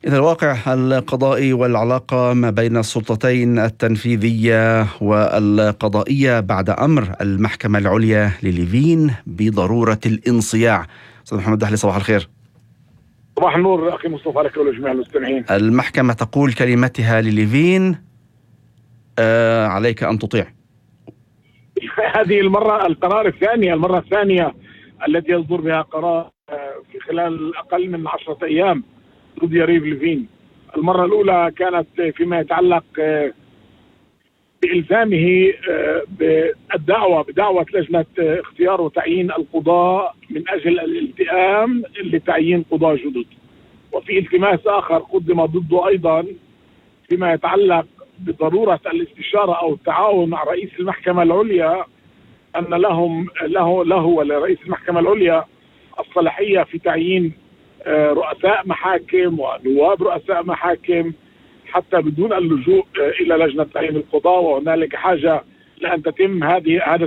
إذا الواقع القضائي والعلاقة ما بين السلطتين التنفيذية والقضائية بعد أمر المحكمة العليا لليفين بضرورة الانصياع. أستاذ محمد دحلي، صباح الخير. صباح النور أخي مصطفى لك ولجميع المستمعين. المحكمة تقول كلمتها لليفين عليك أن تطيع. هذه المرة الثانية التي يصدر بها قرار في خلال أقل من 10 أيام ضد يريف ليفين. المرة الأولى كانت فيما يتعلق بإلزامه بدعوة لجنة اختيار وتعيين القضاء من أجل الالتئام لتعيين قضاة جدد، وفي التماس آخر قدم ضده أيضا فيما يتعلق بضرورة الاستشارة أو التعاون مع رئيس المحكمة العليا، أن له ولرئيس المحكمة العليا الصلاحية في تعيين رؤساء محاكم ونواب رؤساء محاكم حتى بدون اللجوء إلى لجنة تعيين القضاء، وهنالك حاجة لأن تتم هذا